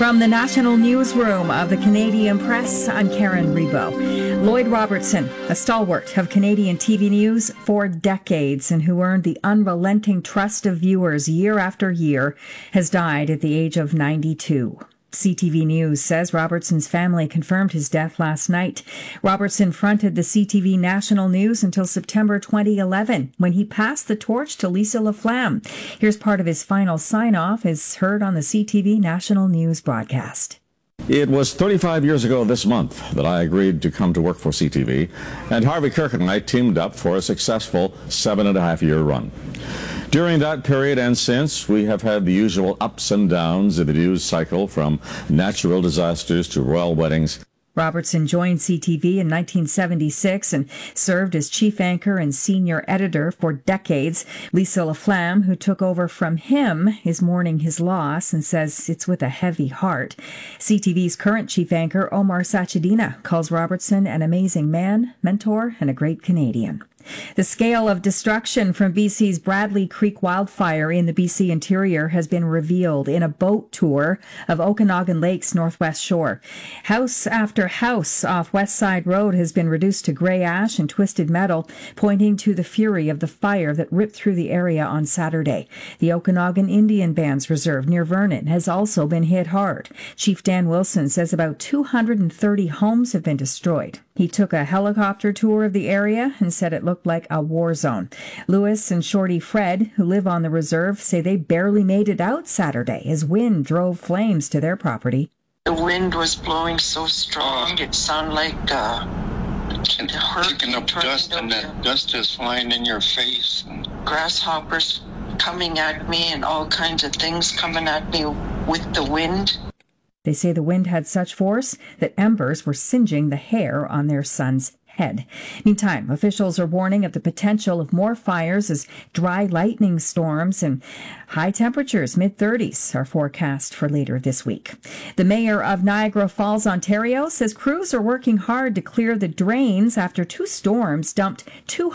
From the National Newsroom of the Canadian Press, I'm Karen Rebo. Lloyd Robertson, a stalwart of Canadian TV news for decades and who earned the unrelenting trust of viewers year after year, has died at the age of 92. CTV News says Robertson's family confirmed his death last night. Robertson fronted the CTV National News until September 2011, when he passed the torch to Lisa LaFlamme. Here's part of his final sign-off as heard on the CTV National News broadcast. It was 35 years ago this month that I agreed to come to work for CTV, and Harvey Kirk and I teamed up for a successful 7.5-year run. During that period and since, we have had the usual ups and downs of the news cycle, from natural disasters to royal weddings. Robertson joined CTV in 1976 and served as chief anchor and senior editor for decades. Lisa LaFlamme, who took over from him, is mourning his loss and says it's with a heavy heart. CTV's current chief anchor, Omar Sachedina, calls Robertson an amazing man, mentor, and a great Canadian. The scale of destruction from BC's Bradley Creek wildfire in the BC interior has been revealed in a boat tour of Okanagan Lake's northwest shore. House after house off West Side Road has been reduced to grey ash and twisted metal, pointing to the fury of the fire that ripped through the area on Saturday. The Okanagan Indian Bands Reserve near Vernon has also been hit hard. Chief Dan Wilson says about 230 homes have been destroyed. He took a helicopter tour of the area and said it looked like a war zone. Lewis and Shorty Fred, who live on the reserve, say they barely made it out Saturday as wind drove flames to their property. The wind was blowing so strong, it sounded like kicking up dust, and that dust is flying in your face. Grasshoppers coming at me and all kinds of things coming at me with the wind. They say the wind had such force that embers were singeing the hair on their son's head. Meantime, officials are warning of the potential of more fires as dry lightning storms and high temperatures, mid-30s, are forecast for later this week. The mayor of Niagara Falls, Ontario, says crews are working hard to clear the drains after two storms dumped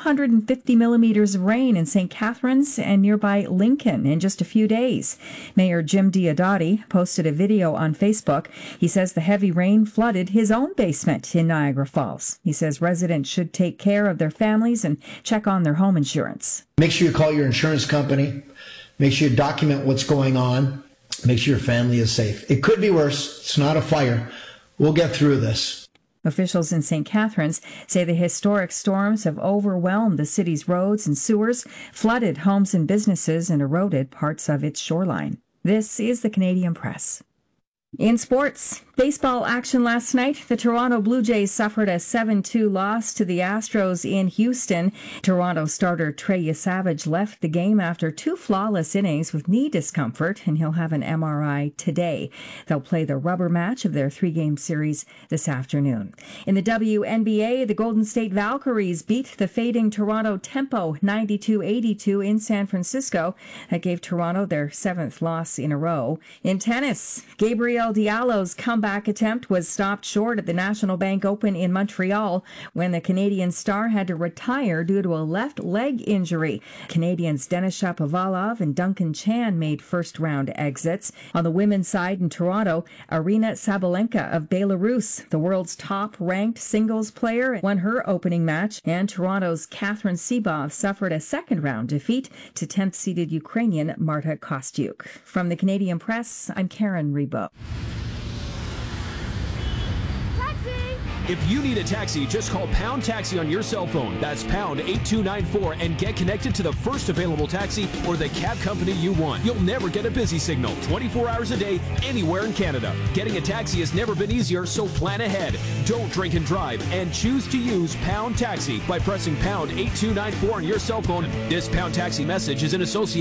250 millimeters of rain in St. Catharines and nearby Lincoln in just a few days. Mayor Jim Diodati posted a video on Facebook. He says the heavy rain flooded his own basement in Niagara Falls. He says residents should take care of their families and check on their home insurance. Make sure you call your insurance company. Make sure you document what's going on. Make sure your family is safe. It could be worse. It's not a fire. We'll get through this. Officials in St. Catharines say the historic storms have overwhelmed the city's roads and sewers, flooded homes and businesses, and eroded parts of its shoreline. This is the Canadian Press. In sports, baseball action last night. The Toronto Blue Jays suffered a 7-2 loss to the Astros in Houston. Toronto starter Trey Savage left the game after two flawless innings with knee discomfort, and he'll have an MRI today. They'll play the rubber match of their three-game series this afternoon. In the WNBA, the Golden State Valkyries beat the fading Toronto Tempo 92-82 in San Francisco. That gave Toronto their seventh loss in a row. In tennis, Gabriel Diallo's comeback attempt was stopped short at the National Bank Open in Montreal when the Canadian star had to retire due to a left leg injury. Canadians Denis Shapovalov and Duncan Chan made first-round exits. On the women's side in Toronto, Aryna Sabalenka of Belarus, the world's top-ranked singles player, won her opening match, and Toronto's Catherine Sebov suffered a second-round defeat to 10th-seeded Ukrainian Marta Kostyuk. From the Canadian Press, I'm Karen Rebo. If you need a taxi, just call Pound Taxi on your cell phone. That's pound 8294 and get connected to the first available taxi or the cab company you want. You'll never get a busy signal 24 hours a day anywhere in Canada. Getting a taxi has never been easier, so plan ahead. Don't drink and drive and choose to use Pound Taxi by pressing pound 8294 on your cell phone. This Pound Taxi message is in association